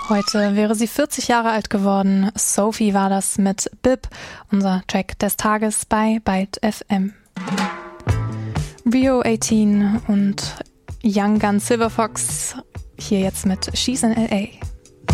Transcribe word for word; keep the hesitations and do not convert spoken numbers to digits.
Heute wäre sie vierzig Jahre alt geworden. Sophie war das mit Bip, unser Track des Tages bei Byte F M. Rio achtzehn und Young Gun Silver Fox hier jetzt mit She's in L A.